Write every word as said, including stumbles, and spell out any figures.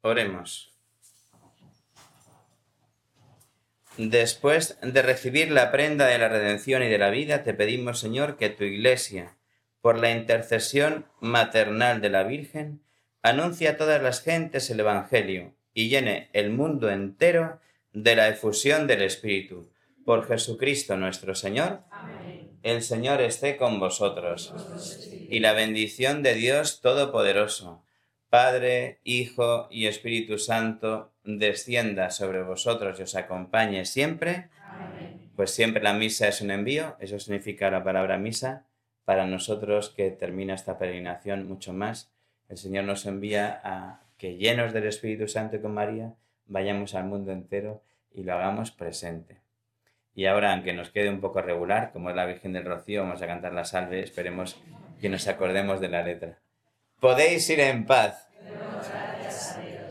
Oremos. Después de recibir la prenda de la redención y de la vida, te pedimos, Señor, que tu Iglesia, por la intercesión maternal de la Virgen, anuncie a todas las gentes el Evangelio y llene el mundo entero de la efusión del Espíritu. Por Jesucristo nuestro Señor. Amén. El Señor esté con vosotros. Y la bendición de Dios Todopoderoso, Padre, Hijo y Espíritu Santo, descienda sobre vosotros y os acompañe siempre. Amén. Pues siempre la misa es un envío, eso significa la palabra misa. Para nosotros que termina esta peregrinación mucho más, el Señor nos envía a que, llenos del Espíritu Santo y con María, vayamos al mundo entero y lo hagamos presente. Y ahora, aunque nos quede un poco regular, como es la Virgen del Rocío, vamos a cantar la salve, esperemos que nos acordemos de la letra. Podéis ir en paz.